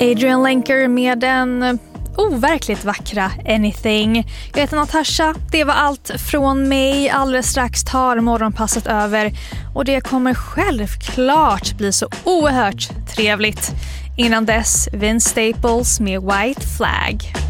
Adrian Lenker med den overkligt vackra Anything. Jag heter Natasha, det var allt från mig. Alldeles strax tar morgonpasset över och det kommer självklart bli så oerhört trevligt. Innan dess, Vince Staples med White Flag.